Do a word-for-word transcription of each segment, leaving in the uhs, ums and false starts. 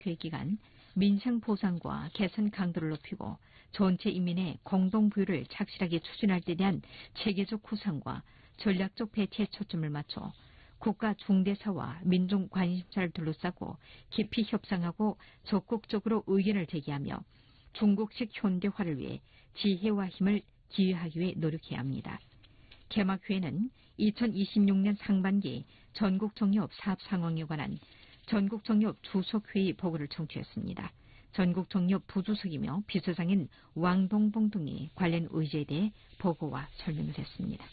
회의 기간 민생 보상과 개선 강도를 높이고 전체 인민의 공동 부유를 착실하게 추진할 데 대한 체계적 구상과 전략적 배치에 초점을 맞춰 국가 중대사와 민중 관심사를 둘러싸고 깊이 협상하고 적극적으로 의견을 제기하며 중국식 현대화를 위해 지혜와 힘을 기여하기 위해 노력해야 합니다. 개막회에는 이천이십육 년 상반기 전국정유업 사업 상황에 관한 전국정유업 주석회의 보고를 청취했습니다. 전국정유업 부주석이며 비서장인 왕동봉 등이 관련 의제에 대해 보고와 설명을 했습니다.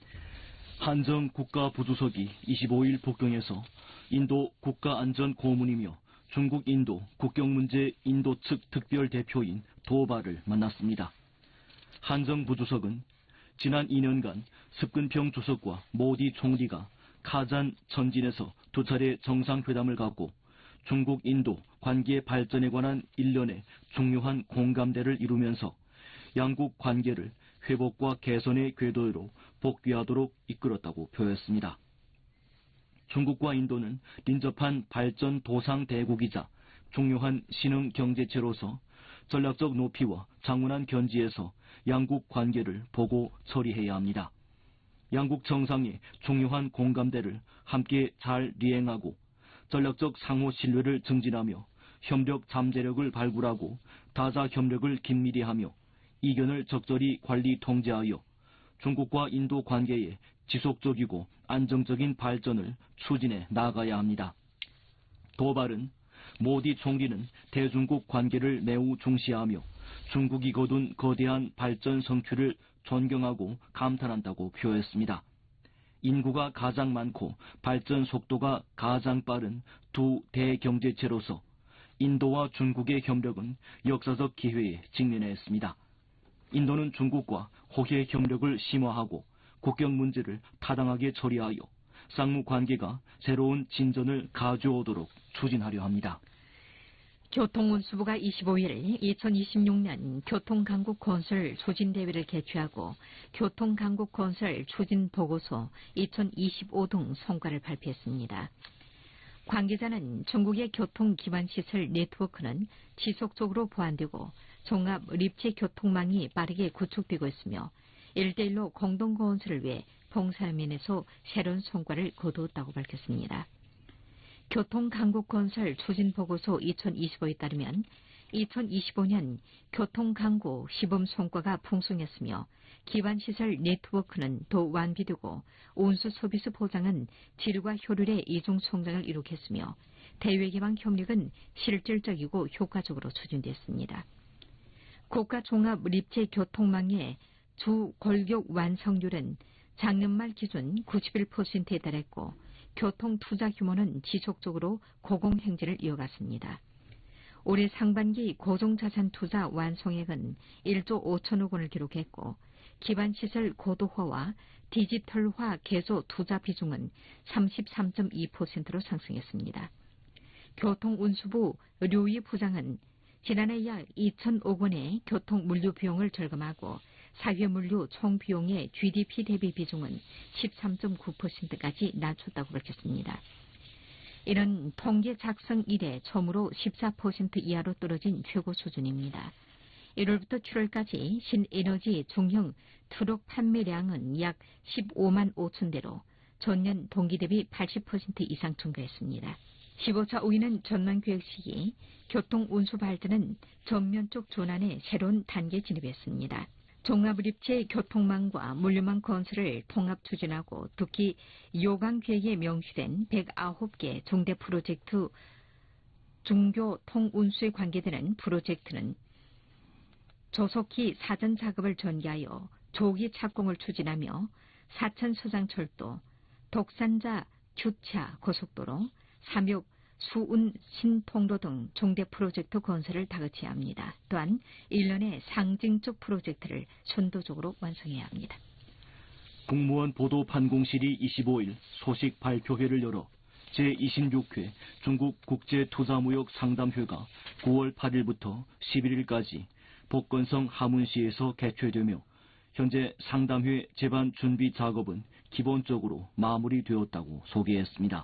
한정 국가부주석이 이십오 일 북경에서 인도 국가안전고문이며 중국 인도 국경문제 인도 측 특별대표인 도바를 만났습니다. 한정 부주석은 지난 이 년간 습근평 주석과 모디 총리가 카잔 천진에서 두 차례 정상회담을 갖고 중국 인도 관계 발전에 관한 일련의 중요한 공감대를 이루면서 양국 관계를 회복과 개선의 궤도로 복귀하도록 이끌었다고 표했습니다. 중국과 인도는 lin접한 발전 도상 대국이자 중요한 신흥 경제체로서 전략적 높이와 장운한 견지에서 양국 관계를 보고 처리해야 합니다. 양국 정상의 중요한 공감대를 함께 잘 리행하고 전략적 상호 신뢰를 증진하며 협력 잠재력을 발굴하고 다자 협력을 긴밀히 하며 이견을 적절히 관리 통제하여 중국과 인도 관계의 지속적이고 안정적인 발전을 추진해 나가야 합니다. 도발은 모디 총리는 대중국 관계를 매우 중시하며 중국이 거둔 거대한 발전 성취를 존경하고 감탄한다고 표했습니다. 인구가 가장 많고 발전 속도가 가장 빠른 두 대경제체로서 인도와 중국의 협력은 역사적 기회에 직면했습니다. 인도는 중국과 호혜 협력을 심화하고 국경 문제를 타당하게 처리하여 쌍무 관계가 새로운 진전을 가져오도록 추진하려 합니다. 교통운수부가 이십오 일 이천이십육 년 교통강국 건설 추진대회를 개최하고 교통강국 건설 추진보고서 이천이십오 등 성과를 발표했습니다. 관계자는 중국의 교통기반시설 네트워크는 지속적으로 보완되고 종합 립체 교통망이 빠르게 구축되고 있으며 일대일로 공동건설을 위해 봉사하는 면에서 새로운 성과를 거두었다고 밝혔습니다. 교통강국건설 추진보고서 이천이십오에 따르면 이천이십오 년 교통강국 시범 성과가 풍성했으며 기반시설 네트워크는 더 완비되고 운수서비스 보장은 질과 효율의 이중 성장을 이룩했으며 대외개방 협력은 실질적이고 효과적으로 추진됐습니다. 국가 종합 립체 교통망의 주 골격 완성률은 작년 말 기준 구십일 퍼센트에 달했고 교통 투자 규모는 지속적으로 고공행진을 이어갔습니다. 올해 상반기 고정자산 투자 완성액은 일조 오천억 원을 기록했고 기반시설 고도화와 디지털화 개조 투자 비중은 삼십삼 점 이 퍼센트로 상승했습니다. 교통운수부 류이 부장은 지난해 약 이천억 원의 교통물류 비용을 절감하고 사회물류 총비용의 지디피 대비 비중은 십삼 점 구 퍼센트까지 낮췄다고 밝혔습니다. 이런 통계 작성 이래 처음으로 십사 퍼센트 이하로 떨어진 최고 수준입니다. 일월부터 칠월까지 신에너지 중형 트럭 판매량은 약 십오만 오천 대로 전년 동기 대비 팔십 퍼센트 이상 증가했습니다. 십오 차 오이는 전망계획 시기 교통운수 발전은 전면적 전환의 새로운 단계에 진입했습니다. 종합립체 교통망과 물류망 건설을 통합 추진하고 특히 요강계획에 명시된 백구 개 중대 프로젝트 중교 통운수에 관계되는 프로젝트는 조속히 사전 작업을 전개하여 조기 착공을 추진하며 사천서장철도, 독산자 규차 고속도로, 삼육 수운 신통로 등 중대 프로젝트 건설을 다그쳐야 합니다. 또한 일련의 상징적 프로젝트를 선도적으로 완성해야 합니다. 국무원 보도판공실이 이십오 일 소식 발표회를 열어 제이십육 회 중국 국제투자무역 상담회가 구월 팔일부터 십일일까지 복건성 하문시에서 개최되며 현재 상담회 제반 준비 작업은 기본적으로 마무리되었다고 소개했습니다.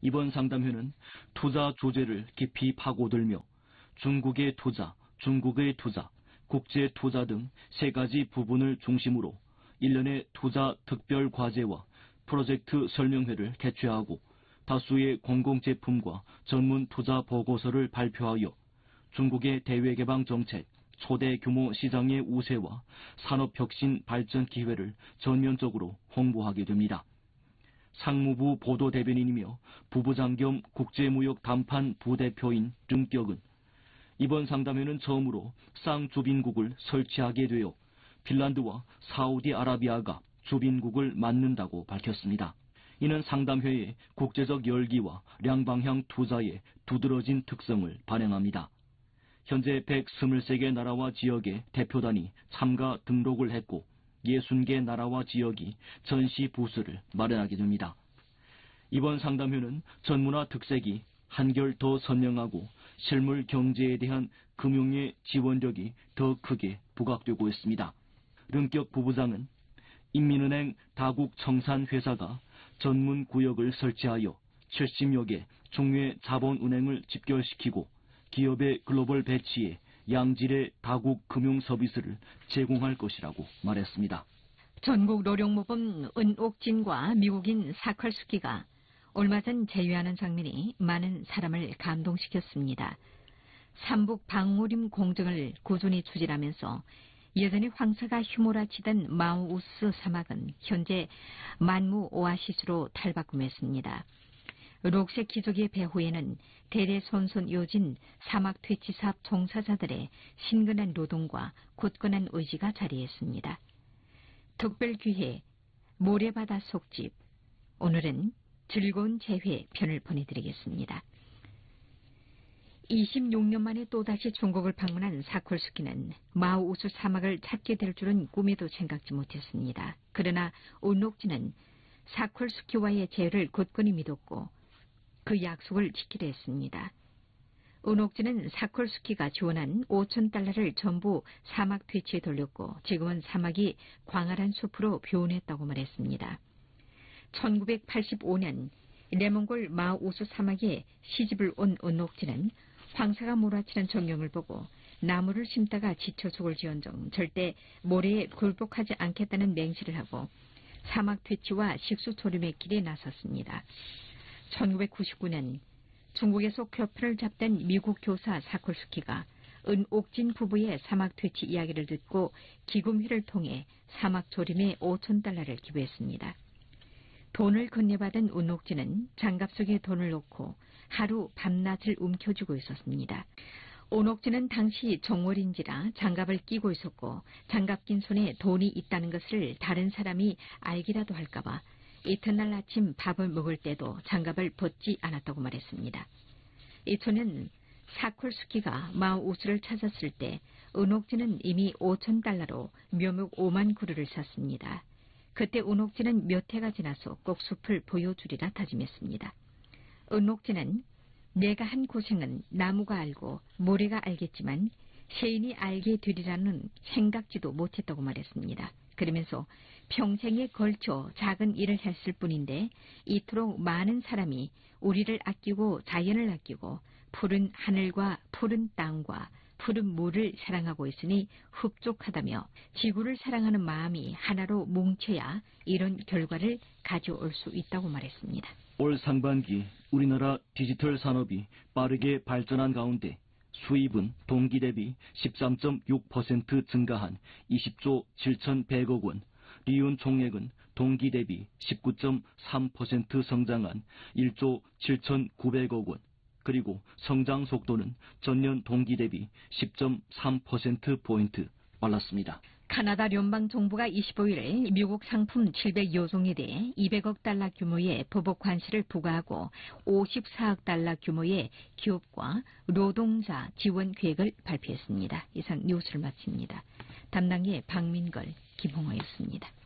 이번 상담회는 투자 조제를 깊이 파고들며 중국의 투자, 중국의 투자, 국제 투자 등 세 가지 부분을 중심으로 일련의 투자 특별 과제와 프로젝트 설명회를 개최하고 다수의 공공제품과 전문 투자 보고서를 발표하여 중국의 대외개방 정책, 초대 규모 시장의 우세와 산업혁신 발전 기회를 전면적으로 홍보하게 됩니다. 상무부 보도대변인이며 부부장 겸 국제무역 담판 부대표인 릉격은 이번 상담회는 처음으로 쌍주빈국을 설치하게 되어 핀란드와 사우디아라비아가 주빈국을 맡는다고 밝혔습니다. 이는 상담회의 국제적 열기와 양방향 투자의 두드러진 특성을 반영합니다. 현재 백이십삼 개 나라와 지역의 대표단이 참가 등록을 했고 육십 개 나라와 지역이 전시 부스를 마련하게 됩니다. 이번 상담회는 전문화 특색이 한결 더 선명하고 실물 경제에 대한 금융의 지원력이 더 크게 부각되고 있습니다. 릉격 부부장은 인민은행 다국 청산회사가 전문 구역을 설치하여 칠십여 개 중외 자본은행을 집결시키고 기업의 글로벌 배치에 양질의 다국 금융 서비스를 제공할 것이라고 말했습니다. 전국 노령모범 은옥진과 미국인 사컬스키가 얼마 전 재회하는 장면이 많은 사람을 감동시켰습니다. 삼북 방오림 공정을 꾸준히 추진하면서 예전에 황사가 휘몰아치던 마우우스 사막은 현재 만무 오아시스로 탈바꿈했습니다. 록색 기저귀의 배후에는 대대손손 이어진 사막 퇴치사업 종사자들의 신근한 노동과 굳건한 의지가 자리했습니다. 특별기회 모래바다 속집, 오늘은 즐거운 재회 편을 보내드리겠습니다. 이십육 년 만에 또다시 중국을 방문한 사콜스키는 마우우스 사막을 찾게 될 줄은 꿈에도 생각지 못했습니다. 그러나 운옥진은 사콜스키와의 재회를 굳건히 믿었고 그 약속을 지키려 했습니다. 은옥진은 사콜스키가 지원한 오천 달러를 전부 사막 퇴치에 돌렸고 지금은 사막이 광활한 숲으로 변했다고 말했습니다. 천구백팔십오 년 레몬골 마우우스 사막에 시집을 온 은옥진은 황사가 몰아치는 전경을 보고 나무를 심다가 지쳐 죽을지언정 절대 모래에 굴복하지 않겠다는 맹세를 하고 사막 퇴치와 식수 조림의 길에 나섰습니다. 천구백구십구 년 중국에서 교편을 잡던 미국 교사 사콜스키가 은옥진 부부의 사막 퇴치 이야기를 듣고 기금회를 통해 사막 조림에 오천 달러를 기부했습니다. 돈을 건네받은 은옥진은 장갑 속에 돈을 넣고 하루 밤낮을 움켜쥐고 있었습니다. 은옥진은 당시 정월인지라 장갑을 끼고 있었고 장갑 낀 손에 돈이 있다는 것을 다른 사람이 알기라도 할까봐 이튿날 아침 밥을 먹을 때도 장갑을 벗지 않았다고 말했습니다. 이천년 사콜스키가 마우우스를 찾았을 때 은옥진은 이미 오천 달러로 묘목 오만 그루를 샀습니다. 그때 은옥진은 몇 해가 지나서 꼭 숲을 보여주리라 다짐했습니다. 은옥진은 내가 한 고생은 나무가 알고 모래가 알겠지만 세인이 알게 되리라는 생각지도 못했다고 말했습니다. 그러면서 평생에 걸쳐 작은 일을 했을 뿐인데 이토록 많은 사람이 우리를 아끼고 자연을 아끼고 푸른 하늘과 푸른 땅과 푸른 물을 사랑하고 있으니 흡족하다며 지구를 사랑하는 마음이 하나로 뭉쳐야 이런 결과를 가져올 수 있다고 말했습니다. 올 상반기 우리나라 디지털 산업이 빠르게 발전한 가운데 수입은 동기 대비 십삼 점 육 퍼센트 증가한 이십조 칠천백억 원, 리윤 총액은 동기 대비 십구 점 삼 퍼센트 성장한 일조 칠천구백억 원, 그리고 성장 속도는 전년 동기 대비 십 점 삼 퍼센트 포인트 빨랐습니다. 카나다聯邦정부가 이십오일 미국 상품 칠백여 종에 대해 이백억 달러 규모의 보복 관세를 부과하고 오십사억 달러 규모의 기업과 노동자 지원 계획을 발표했습니다. 이상 뉴스를 마칩니다. 담당의 박민걸, 김홍호였습니다.